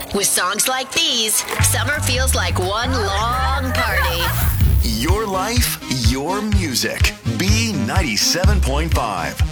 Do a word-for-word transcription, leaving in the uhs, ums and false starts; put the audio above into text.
With songs like these, summer feels like one long party. Your life, your music. B ninety-seven point five.